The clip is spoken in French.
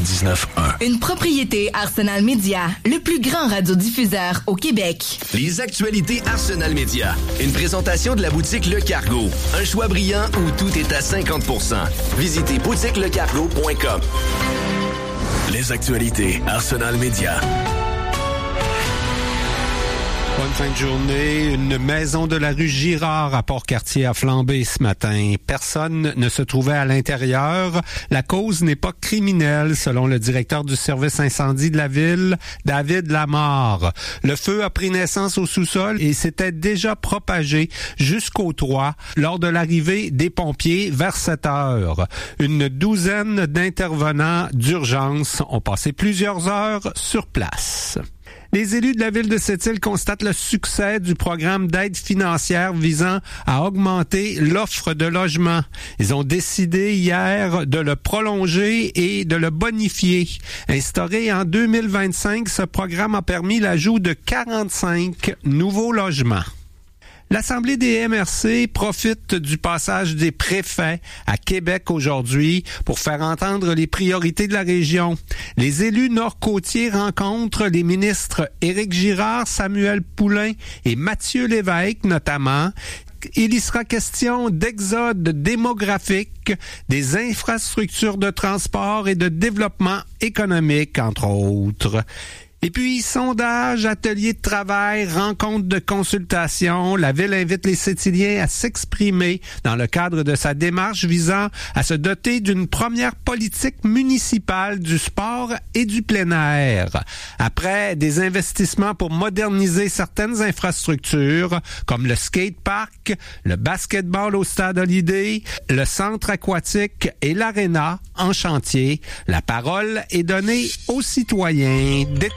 99.1. Une propriété Arsenal Média, le plus grand radiodiffuseur au Québec. Les actualités Arsenal Média. Une présentation de la boutique Le Cargo. Un choix brillant où tout est à 50%. Visitez boutiquelecargo.com. Les actualités Arsenal Média. Bonne fin de journée. Une maison de la rue Girard à Port-Cartier a flambé ce matin. Personne ne se trouvait à l'intérieur. La cause n'est pas criminelle, selon le directeur du service incendie de la ville, David Lamarre. Le feu a pris naissance au sous-sol et s'était déjà propagé jusqu'au toit lors de l'arrivée des pompiers vers 7 heures. Une douzaine d'intervenants d'urgence ont passé plusieurs heures sur place. Les élus de la ville de Sept-Îles constatent le succès du programme d'aide financière visant à augmenter l'offre de logements. Ils ont décidé hier de le prolonger et de le bonifier. Instauré en 2025, ce programme a permis l'ajout de 45 nouveaux logements. L'Assemblée des MRC profite du passage des préfets à Québec aujourd'hui pour faire entendre les priorités de la région. Les élus nord-côtiers rencontrent les ministres Éric Girard, Samuel Poulin et Mathieu Lévesque notamment. Il y sera question d'exode démographique, des infrastructures de transport et de développement économique, entre autres. Et puis, sondage, atelier de travail, rencontre de consultation. La Ville invite les Sétiliens à s'exprimer dans le cadre de sa démarche visant à se doter d'une première politique municipale du sport et du plein air. Après des investissements pour moderniser certaines infrastructures, comme le skatepark, le basketball au stade Holiday, le centre aquatique et l'aréna en chantier, la parole est donnée aux citoyens.